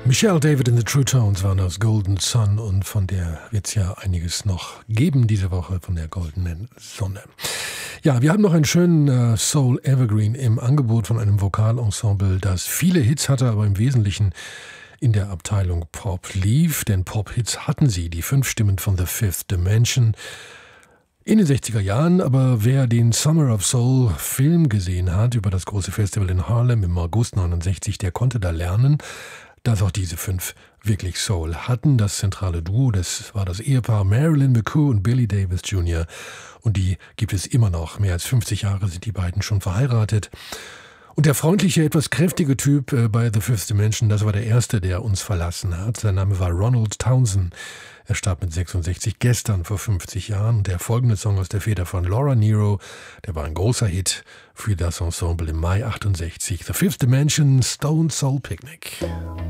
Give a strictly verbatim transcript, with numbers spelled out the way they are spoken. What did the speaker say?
Michelle David in the True Tones waren das Golden Sun und von der wird es ja einiges noch geben diese Woche, von der goldenen Sonne. Ja, wir haben noch einen schönen äh, Soul Evergreen im Angebot von einem Vokalensemble, das viele Hits hatte, aber im Wesentlichen in der Abteilung Pop lief, denn Pop-Hits hatten sie, die fünf Stimmen von The Fifth Dimension in den sechziger Jahren, aber wer den Summer of Soul Film gesehen hat über das große Festival in Harlem im August neunundsechzig, der konnte da lernen, dass auch diese fünf wirklich Soul hatten. Das zentrale Duo, das war das Ehepaar Marilyn McCoo und Billy Davis Junior Und die gibt es immer noch. Mehr als fünfzig Jahre sind die beiden schon verheiratet. Und der freundliche, etwas kräftige Typ äh, bei The Fifth Dimension, das war der erste, der uns verlassen hat. Sein Name war Ronald Townsend. Er starb mit sechsundsechzig gestern vor fünfzig Jahren. Und der folgende Song aus der Feder von Laura Nyro, der war ein großer Hit für das Ensemble im Mai achtundsechzig. The Fifth Dimension, Stone Soul Picnic.